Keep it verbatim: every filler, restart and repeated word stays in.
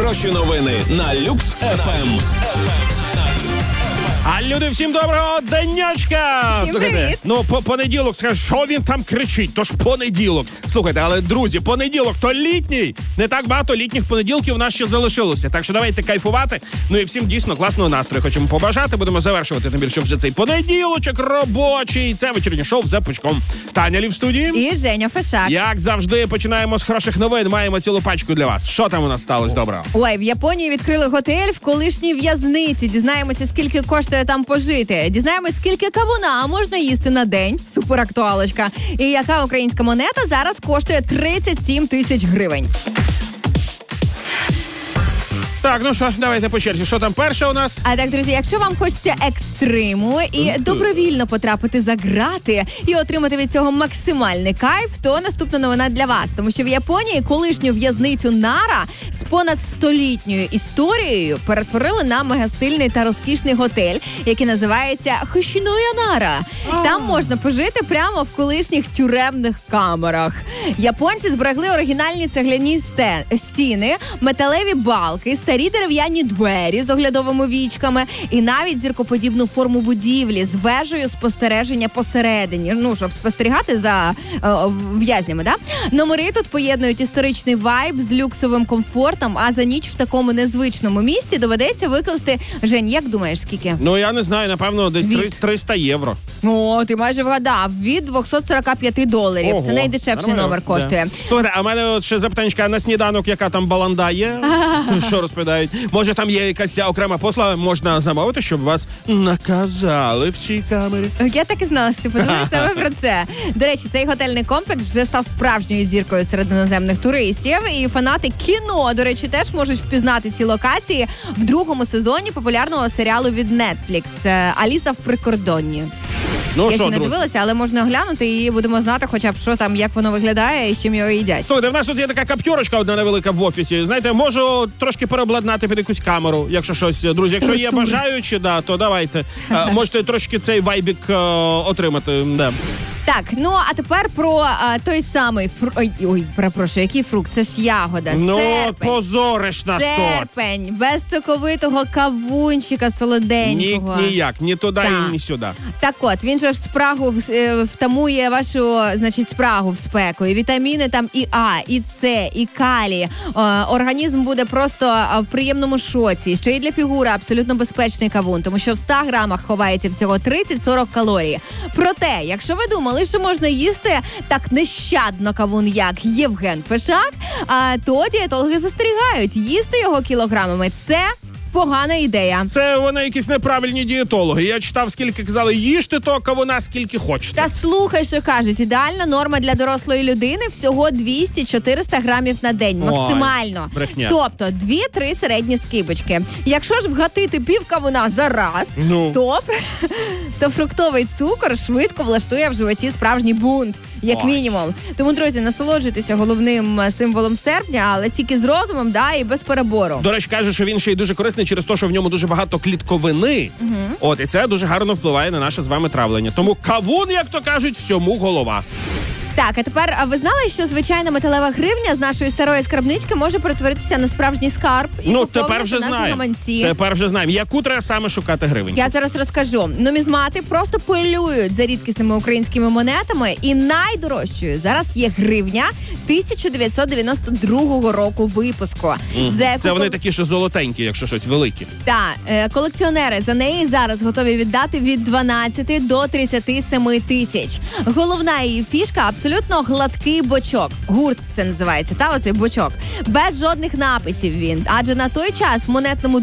Найхороші новини на Люкс еф ем. А люди, всім доброго денечка! Всім Слухайте, привіт! ну по понеділок, скажи, що він там кричить? Тож понеділок. Слухайте, але друзі, понеділок то літній. Не так багато літніх понеділків у нас ще залишилося. Так що давайте кайфувати. Ну і всім дійсно класного настрою хочемо побажати. Будемо завершувати тим більше вже цей понеділочок робочий. Це вечірнє шоу за пучком. Таня Лі в студії. І Женя Фешак. Як завжди, починаємо з хороших новин. Маємо цілу пачку для вас. Що там у нас сталося доброго? Ой, в Японії відкрили готель в колишній в'язниці. Дізнаємося, скільки коштує там пожити. Дізнаємося, скільки кавуна можна їсти на день. Супер актуалочка. І яка українська монета зараз коштує тридцять сім тисяч гривень. Так, ну що, давайте по черзі. Що там перше у нас? А так, друзі, якщо вам хочеться екстриму і добровільно потрапити за грати і отримати від цього максимальний кайф, то наступна новина для вас. Тому що в Японії колишню в'язницю Нара з понад столітньою історією перетворили на мегастильний та розкішний готель, який називається Хошіноя Нара. Там можна пожити прямо в колишніх тюремних камерах. Японці зберегли оригінальні цегляні сте- стіни, металеві балки, старі дерев'яні двері з оглядовими вічками і навіть зіркоподібну форму будівлі з вежею спостереження посередині. Ну, щоб спостерігати за е, в'язнями, да? Номери тут поєднують історичний вайб з люксовим комфортом, а за ніч в такому незвичному місці доведеться викласти... Жень, як думаєш, скільки? Ну, я не знаю, напевно, десь Від? триста євро. О, ти майже вгадав. Від двісті сорок п'ять доларів. Ого, Це найдешевший нормально, номер коштує. Да. Слухайте, а в мене от ще запитанечка, а на сніданок яка там баланда є? Що розповідають? Може там є якась окрема послуга, можна замовити, щоб вас наказали в цій камері? Я так і знала, що ти подумаєш саме про це. До речі, цей готельний комплекс вже став справжньою зіркою серед іноземних туристів. І фанати кіно, до речі, теж можуть впізнати ці локації в другому сезоні популярного серіалу від Netflix «Аліса в прикордонні». Ну, Я що, ще не друзі? дивилася, але можна оглянути і будемо знати хоча б, що там, як воно виглядає і з чим його їдять. Слухайте, в нас тут є така каптерочка одна невелика в офісі. Знаєте, можу трошки переобладнати під якусь камеру, якщо щось. Друзі, якщо є Ртур. бажаючі, да, то давайте. А, можете трошки цей вайбік е, отримати. Да. Так, ну а тепер про а, той самий фру... Ой, ой, перепрошую, який фрукт? Це ж ягода. Ну, Серпень. позориш нас тут. Серпень, без соковитого кавунчика Ні, солоденького. ніяк, ні туди, Так. ні сюди. Так от, він же в спрагу е, втамує вашу, значить, спрагу в спеку. І вітаміни там і А, і С, і калій. Е, організм буде просто е, в приємному шоці. Ще й для фігури абсолютно безпечний кавун, тому що в ста грамах ховається всього тридцять-сорок калорій. Проте, якщо ви думали, що можна їсти так нещадно кавун, як Євген Фешак, а, то дієтологи застерігають, їсти його кілограмами – це погана ідея. Це вони якісь неправильні дієтологи. Я читав, скільки казали, їжте того кавуна, скільки хочете. Та слухай, що кажуть, ідеальна норма для дорослої людини всього двісті-чотириста грамів на день, Ой, максимально. брехня. Тобто дві-три середні скибочки. Якщо ж вгатити пів кавуна за раз, Ну. то, то фруктовий цукор швидко влаштує в животі справжній бунт, як Ой. мінімум. Тому, друзі, насолоджуйтеся головним символом серпня, але тільки з розумом, да, і без перебору. До речі, кажуть, що він ще й дуже корисний через те, що в ньому дуже багато клітковини. Угу. От, і це дуже гарно впливає на наше з вами травлення. Тому кавун, як то кажуть, всьому голова. Так, а тепер, а ви знали, що звичайна металева гривня з нашої старої скарбнички може перетворитися на справжній скарб і Ну, поповнити тепер вже наші знаємо. гаманці? Тепер вже знаємо. Яку треба саме шукати гривень? Я зараз розкажу. Нумізмати просто полюють за рідкісними українськими монетами, і найдорожчою зараз є гривня тисяча дев'ятсот дев'яносто другого року випуску. Мгм. За яку Це вони кол- такі, що золотенькі, якщо щось великі. Та, е, колекціонери за неї зараз готові віддати від дванадцяти до тридцяти семи тисяч. Головна її фішка – абсолютно гладкий бочок. Гурт це називається, та оцей бочок. Без жодних написів він. Адже на той час в монетному